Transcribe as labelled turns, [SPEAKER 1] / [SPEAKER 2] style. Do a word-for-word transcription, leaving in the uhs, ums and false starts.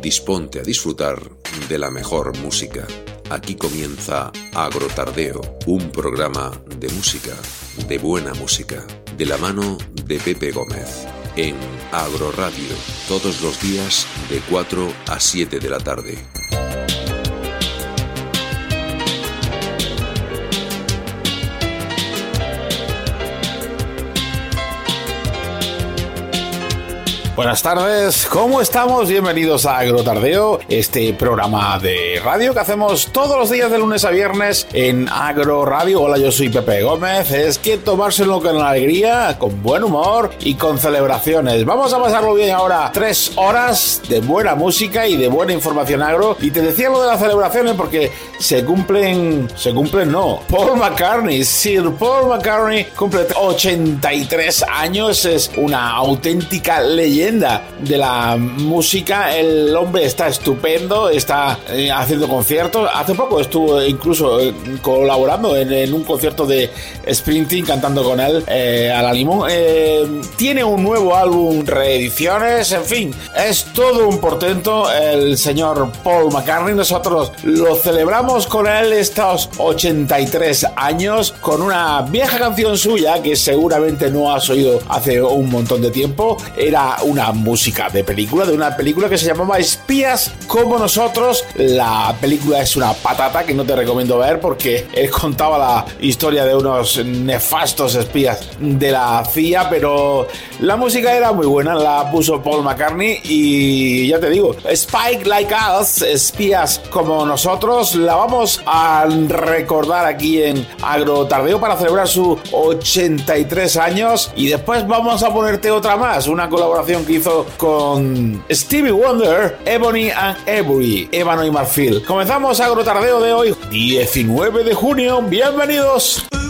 [SPEAKER 1] Disponte a disfrutar de la mejor música. Aquí comienza Agrotardeo, un programa de música, de buena música, de la mano de Pepe Gómez, en Agroradio, todos los días de cuatro a siete de la tarde.
[SPEAKER 2] Buenas tardes, ¿cómo estamos? Bienvenidos a Agrotardeo, este programa de radio que hacemos todos los días de lunes a viernes en Agroradio. Hola, yo soy Pepe Gómez. Es que tomárselo con alegría, con buen humor y con celebraciones. Vamos a pasarlo bien ahora, tres horas de buena música y de buena información agro. Y te decía lo de las celebraciones porque se cumplen, se cumplen no, Paul McCartney, Sir Paul McCartney cumple ochenta y tres años, es una auténtica leyenda de la música. El hombre está estupendo, está eh, haciendo conciertos. Hace poco estuvo incluso eh, colaborando en, en un concierto de Springsteen, cantando con él eh, a la limón. Eh, tiene un nuevo álbum, reediciones, en fin, es todo un portento el señor Paul McCartney. Nosotros lo celebramos con él estos ochenta y tres años con una vieja canción suya que seguramente no has oído hace un montón de tiempo. Era una música de película, de una película que se llamaba Espías como nosotros. La película es una patata que no te recomiendo ver porque él contaba la historia de unos nefastos espías de la C I A, pero la música era muy buena, la puso Paul McCartney y ya te digo, Spike Like Us, Espías como nosotros, la vamos a recordar aquí en Agrotardeo para celebrar sus ochenta y tres años y después vamos a ponerte otra más, una colaboración que hizo con Stevie Wonder, Ebony and Ivory, ébano y marfil. Comenzamos Agrotardeo de hoy, diecinueve de junio. Bienvenidos.